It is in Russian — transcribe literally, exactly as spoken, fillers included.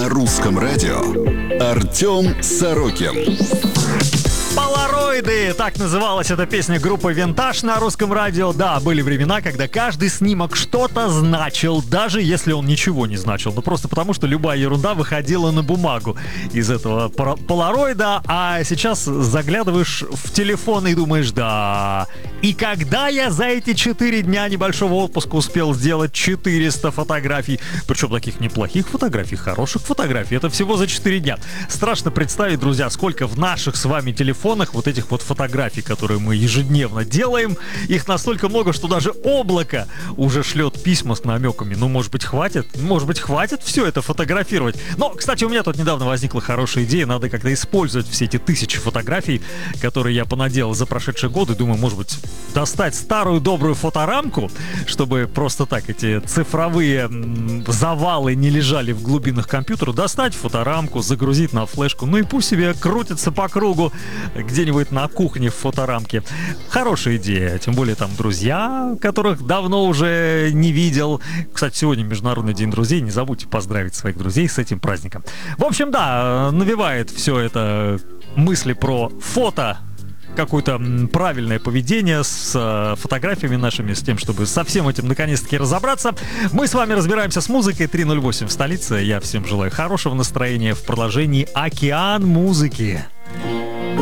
На русском радио Артем Сорокин. Полароиды, так называлась эта песня группы «Винтаж» на русском радио. Да, были времена, когда каждый снимок что-то значил, даже если он ничего не значил. Ну просто потому, что любая ерунда выходила на бумагу из этого полароида. А сейчас заглядываешь в телефон и думаешь, да, и когда я за эти четыре дня небольшого отпуска успел сделать четыреста фотографий, причем таких неплохих фотографий, хороших фотографий, это всего за четыре дня. Страшно представить, друзья, сколько в наших с вами телефонах вот этих вот фотографий, которые мы ежедневно делаем. Их настолько много, что даже облако уже шлет письма с намеками. Ну, может быть, хватит? Может быть, хватит все это фотографировать? Но, кстати, у меня тут недавно возникла хорошая идея. Надо как-то использовать все эти тысячи фотографий, которые я понаделал за прошедшие годы. Думаю, может быть, достать старую добрую фоторамку, чтобы просто так эти цифровые м, завалы не лежали в глубинах компьютера. Достать фоторамку, загрузить на флешку. Ну и пусть себе крутится по кругу где-нибудь на кухне в фоторамке. Хорошая идея, тем более там друзья, которых давно уже не видел. Кстати, сегодня Международный день друзей, не забудьте поздравить своих друзей с этим праздником. В общем, да, навевает все это мысли про фото, какое-то правильное поведение с э, фотографиями нашими, с тем, чтобы со всем этим наконец-таки разобраться. Мы с вами разбираемся с музыкой. три ноль восемь в столице. Я всем желаю хорошего настроения в продолжении «Океан музыки».